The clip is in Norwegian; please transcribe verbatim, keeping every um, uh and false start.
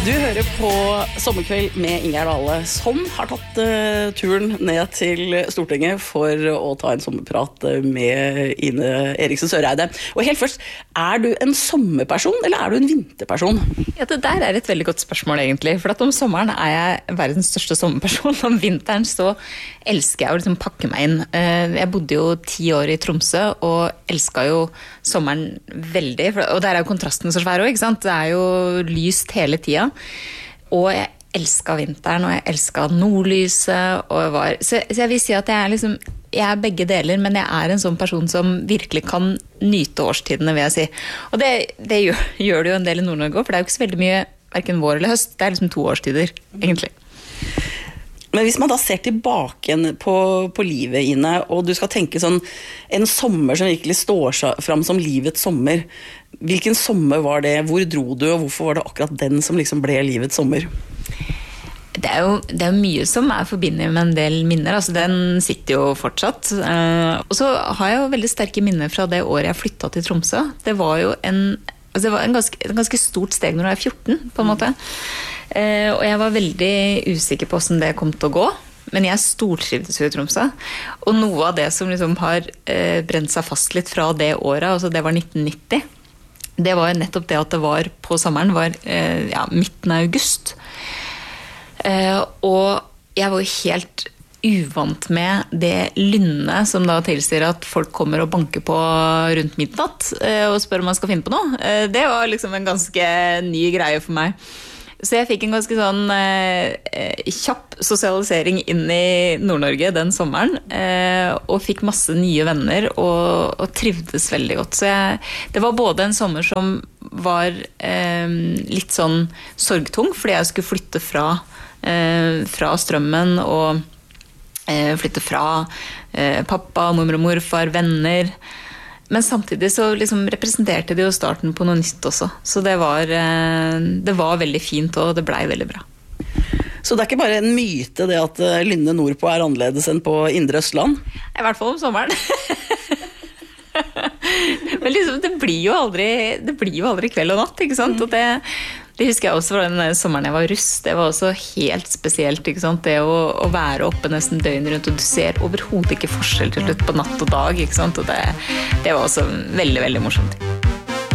Du hører på Sommerkveld med Ingjerd Dale, som har tatt uh, turen ned til Stortinget for å ta en sommerprat med Ine Eriksen Søreide. Og helt først, er du en sommerperson, eller er du en vinterperson? Ja, det der er et veldig godt spørsmål egentlig, for at om sommeren er jeg verdens største sommerperson. Om vinteren så elsker jeg å liksom pakke meg inn. Jeg bodde jo ti år i Tromsø, og elsket jo sommeren veldig, og der er jo kontrasten så svær også, ikke sant? Det er jo lyst hele tida. Og jeg elsket vinteren, og jeg elsket nordlyset, og jeg var, så, så jeg vil si at jeg er liksom, jeg er begge deler, men jeg er en sånn person som virkelig kan nyte årstidene, vil jeg si. Og det, det gjør, gjør det jo en del i Nord-Norge, for det er jo ikke så veldig mye, hverken vår eller høst, det er liksom to årstider, egentlig. Men hvis man da ser tilbake på, på livet, Ine, og du skal tenke sånn, en sommer som virkelig står fram som livets sommer, hvilken sommer var det? Hvor dro du, og hvorfor var det akkurat den som liksom ble livets sommer? Det er jo det er mye som er forbindet med en del minner, altså den sitter jo fortsatt. Uh, og så har jeg jo veldig sterke minner fra det året jeg flyttet til Tromsø. Det var jo en, altså det var en ganske, en ganske stort steg når jeg er fjorten, på en måte. Uh, og jeg var veldig usikker på hvordan det kom til å gå. Men jeg stortrivdes jo i Tromsø. Og noe av det som liksom har uh, brent seg fast litt fra det året, altså det var nitten nitti, det var nettopp det at det var på sommeren, var uh, ja, midten av august. Uh, og jeg var jo helt uvant med det lynnet som da tilsier at folk kommer og banker på rundt midnatt uh, og spør om man skal finne på noe. Uh, det var liksom en ganske ny greie for meg. Så jeg fikk en ganske sånn uh, kjapp sosialisering inn i Nord-Norge den sommeren, uh, og fikk masse nye venner og, og trivdes veldig godt. Så jeg, det var både en sommer som var uh, litt sånn sorgtung, fordi jeg skulle flytte fra Eh, fra strømmen og eh, flytte fra eh, pappa, mormor og morfar, venner. Men samtidig så liksom representerte de jo starten på noe nytt også. Så det var, eh, det var veldig fint, og det ble veldig bra. Så det er ikke bare en myte det at lynnet nordpå er annerledes enn på Indre Østland? I hvert fall om sommeren. Men liksom, det blir jo aldri, det blir jo aldri kveld og natt, ikke sant? Og det Det husker jeg også fra den sommeren jeg var russ. Det var også helt spesielt, ikke sant? Det å, å være oppe nesten døgnet rundt, og du ser overhodet ikke forskjell til slutt på natt og dag, ikke sant? Og det, det var også veldig, veldig morsomt.